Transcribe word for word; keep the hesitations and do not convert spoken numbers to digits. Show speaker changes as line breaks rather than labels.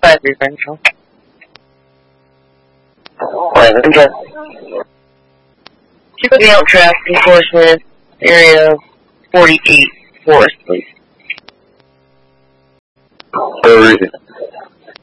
five Central.
Lavender.
Keep the out draft enforcement area forty-eight Forest, please.
For a reason.